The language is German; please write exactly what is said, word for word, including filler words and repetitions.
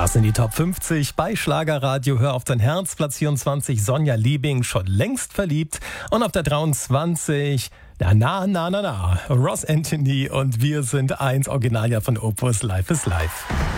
Das sind die Top fünfzig bei Schlagerradio. Hör auf dein Herz. Platz vierundzwanzig, Sonja Liebing, schon längst verliebt. Und auf der dreiundzwanzig, na, na, na, na, na, Ross Anthony und wir sind eins, Originaljahr von Opus, Life is Life.